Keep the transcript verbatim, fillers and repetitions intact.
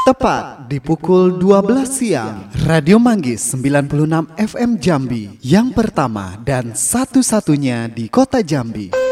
Tepat di pukul dua belas siang, Radio Manggis sembilan puluh enam F M Jambi, yang pertama dan satu-satunya di kota Jambi.